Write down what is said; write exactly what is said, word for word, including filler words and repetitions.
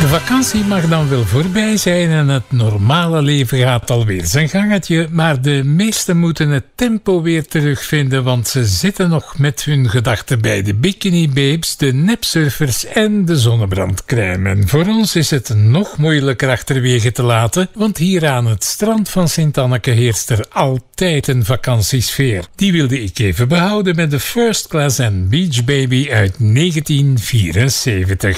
vakantie mag dan wel voorbij zijn en het normale leven gaat alweer zijn gangetje, maar de meesten moeten het tempo weer terugvinden, want ze zitten nog met hun gedachten bij de bikini babes, de nepsurfers en de zonnebrandcrème. En voor ons is het nog moeilijker achterwege te laten, want hier aan het strand van Sint-Anneke heerst er altijd een vakantiesfeer. Die wilde ik even behouden met de First Class en Beach Baby uit negentien vierenzeventig.